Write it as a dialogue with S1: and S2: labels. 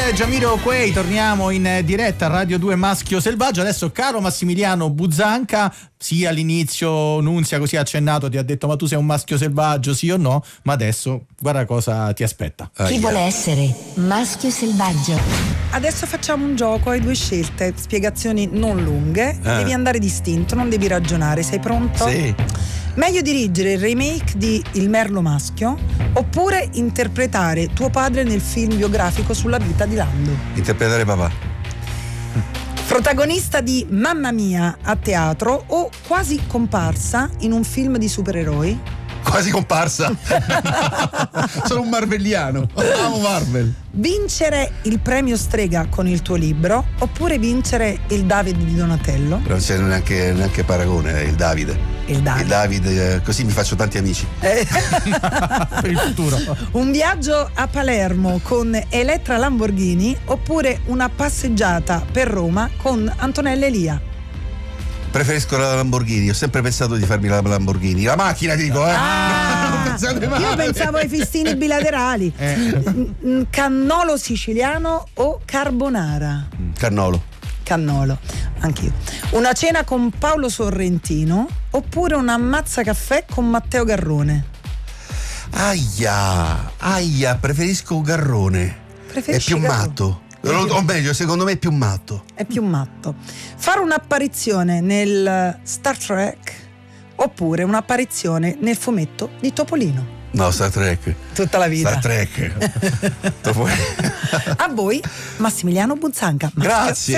S1: Jamiroquai, torniamo in diretta a Radio 2 Maschio Selvaggio. Adesso, caro Massimiliano Buzzanca, sì, all'inizio Nunzia così accennato ti ha detto ma tu sei un maschio selvaggio, sì o no? Ma adesso guarda cosa ti aspetta.
S2: Chi vuole essere maschio selvaggio?
S3: Adesso facciamo un gioco, hai due scelte, spiegazioni non lunghe, devi andare distinto, non devi ragionare, sei pronto?
S4: Sì.
S3: Meglio dirigere il remake di Il Merlo Maschio oppure interpretare tuo padre nel film biografico sulla vita di Lando?
S4: Interpretare papà.
S3: Protagonista di Mamma Mia a teatro o quasi comparsa in un film di supereroi?
S4: Quasi comparsa. Sono un marvelliano. Amo Marvel.
S3: Vincere il premio Strega con il tuo libro oppure vincere il Davide di Donatello?
S4: Non c'è neanche paragone, il Davide.
S3: Il Davide.
S4: Così mi faccio tanti amici.
S1: Per il futuro.
S3: Un viaggio a Palermo con Elettra Lamborghini oppure una passeggiata per Roma con Antonella Elia?
S4: Preferisco la Lamborghini, ho sempre pensato di farmi la Lamborghini. La macchina dico, non pensate male.
S3: Io pensavo ai festini bilaterali. Cannolo siciliano o carbonara? Cannolo, anch'io. Una cena con Paolo Sorrentino oppure un ammazzacaffè con Matteo Garrone?
S4: Aia, preferisco Garrone.
S3: Preferisci
S4: È più
S3: Garrone?
S4: matto. O meglio, secondo me è più matto.
S3: È più matto. Fare un'apparizione nel Star Trek oppure un'apparizione nel fumetto di Topolino?
S4: No, Star Trek.
S3: Tutta la vita.
S4: Star Trek.
S3: A voi Massimiliano Buzzanca.
S4: Grazie.